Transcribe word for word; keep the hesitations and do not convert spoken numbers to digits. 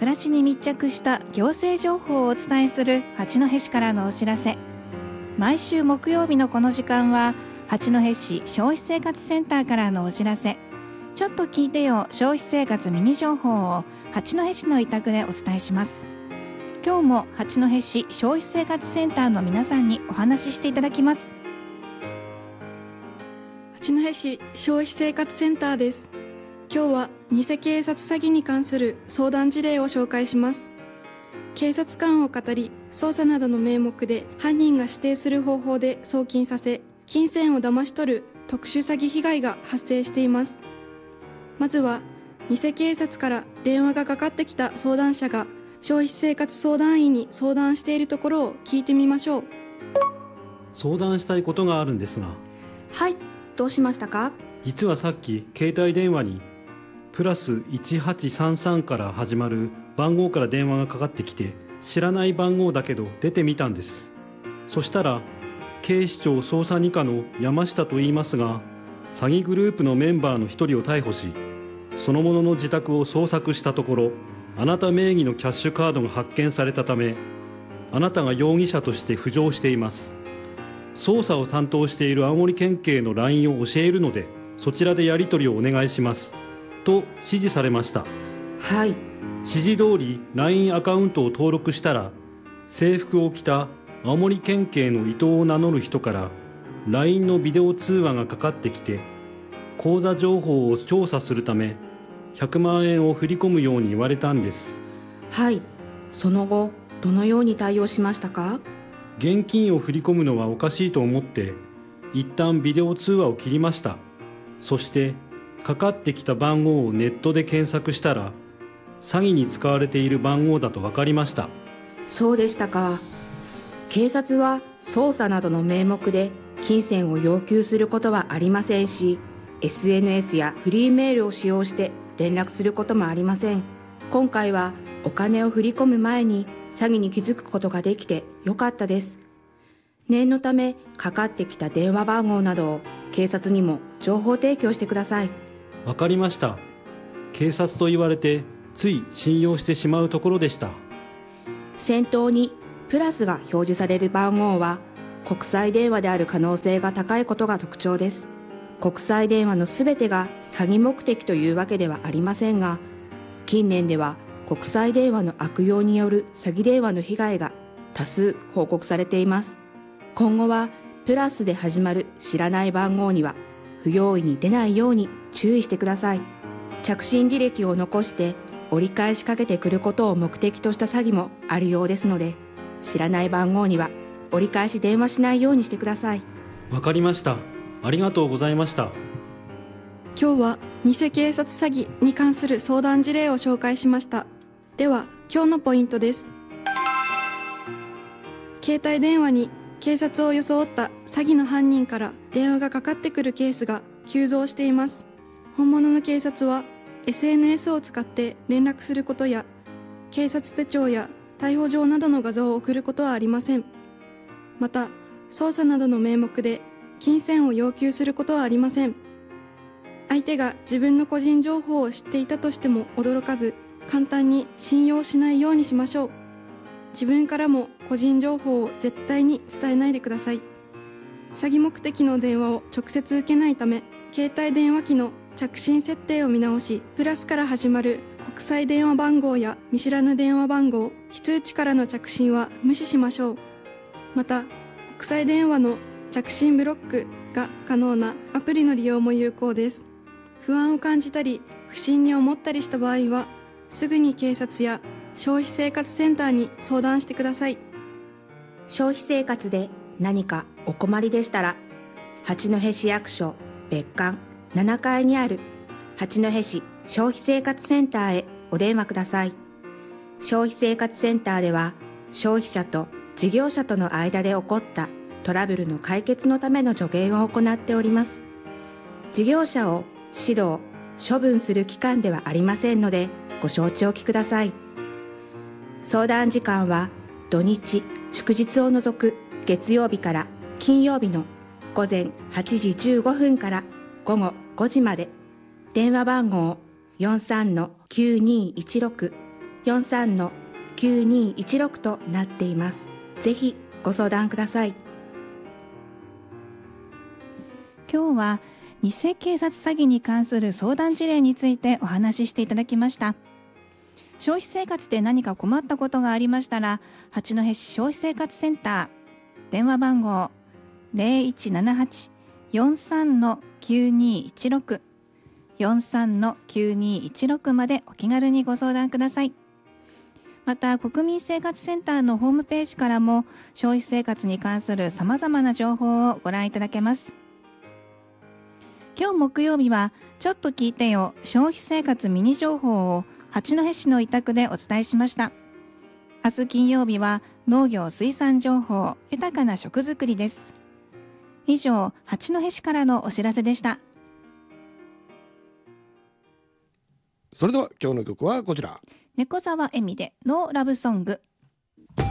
暮らしに密着した行政情報をお伝えする八戸市からのお知らせ。毎週木曜日のこの時間は八戸市消費生活センターからのお知らせ、ちょっと聞いてよ消費生活ミニ情報を八戸市の委託でお伝えします。今日も八戸市消費生活センターの皆さんにお話ししていただきます。 八戸市消費生活センターです。今日は偽警察詐欺に関する相談事例を紹介します。警察官を語り、捜査などの名目で犯人が指定する方法で送金させ、金銭を騙し取る特殊詐欺被害が発生しています。まずは偽警察から電話がかかってきた相談者が消費生活相談員に相談しているところを聞いてみましょう。 相談したいことがあるんですが。 はい、どうしましたか？ 実はさっき携帯電話にプラスいちはちさんさんから始まる番号から電話がかかってきて、知らない番号だけど出てみたんです。そしたら警視庁捜査二課の山下と言いますが、詐欺グループのメンバーの一人を逮捕し、その者の自宅を捜索したところ、あなた名義のキャッシュカードが発見されたため、あなたが容疑者として浮上しています。捜査を担当している青森県警の ライン を教えるので、そちらでやり取りをお願いしますと指示されました。 はい。 指示通り ライン アカウントを登録したら、制服を着た青森県警の伊藤を名乗る人から ライン のビデオ通話がかかってきて、口座情報を調査するためひゃくまんえんを振り込むように言われたんです。 はい。その後どのように対応しましたか？ 現金を振り込むのはおかしいと思って一旦ビデオ通話を切りました。そしてかかってきた番号をネットで検索したら、詐欺に使われている番号だと分かりました。 そうでしたか。警察は捜査などの名目で金銭を要求することはありませんし、 エスエヌエス やフリーメールを使用して連絡することもありません。今回はお金を振り込む前に詐欺に気づくことができてよかったです。念のためかかってきた電話番号などを警察にも情報提供してください。 わかりました。警察と言われてつい信用してしまうところでした。 先頭にプラスが表示される番号は国際電話である可能性が高いことが特徴です。国際電話のすべてが詐欺目的というわけではありませんが、近年では国際電話の悪用による詐欺電話の被害が多数報告されています。今後はプラスで始まる知らない番号には不用意に出ないように注意してください。着信履歴を残して折り返しかけてくることを目的とした詐欺もあるようですので、知らない番号には折り返し電話しないようにしてください。 わかりました。ありがとうございました。 今日は偽警察詐欺に関する相談事例を紹介しました。では今日のポイントです。携帯電話に警察を装った詐欺の犯人から電話がかかってくるケースが急増しています。本物の警察は エスエヌエス を使って連絡することや、警察手帳や逮捕状などの画像を送ることはありません。また、捜査などの名目で金銭を要求することはありません。相手が自分の個人情報を知っていたとしても驚かず、簡単に信用しないようにしましょう。自分からも個人情報を絶対に伝えないでください。詐欺目的の電話を直接受けないため、携帯電話機の着信設定を見直し、プラスから始まる国際電話番号や見知らぬ電話番号、非通知からの着信は無視しましょう。また、国際電話の着信ブロックが可能なアプリの利用も有効です。不安を感じたり、不審に思ったりした場合は、すぐに警察や消費生活センターに相談してください。 消費生活で何かお困りでしたら、八戸市役所別館ななかいにある八戸市消費生活センターへお電話ください。消費生活センターでは、消費者と事業者との間で起こったトラブルの解決のための助言を行っております。事業者を指導、処分する機関ではありませんので、ご承知おきください。相談時間は土日、祝日を除く月曜日から金曜日の午前はちじじゅうごふんから午後ごじまで。電話番号 よんさんのきゅうにいちろくよんさんのきゅうにいちろく となっています。ぜひご相談ください。 今日は偽警察詐欺に関する相談事例についてお話ししていただきました。消費生活で何か困ったことがありましたら、八戸市消費生活センター電話番号 ゼロいちななはち よんさんのきゅうにいちろく よんさんのきゅうにいちろくまでお気軽にご相談ください。また国民生活センターのホームページからも消費生活に関するさまざまな情報をご覧いただけます。今日木曜日はちょっと聞いてよ消費生活ミニ情報を八戸市の委託でお伝えしました。明日金曜日は農業水産情報豊かな食づくりです。以上、八戸市からのお知らせでした。 それでは今日の曲はこちら。 猫沢恵美でノーラブソング。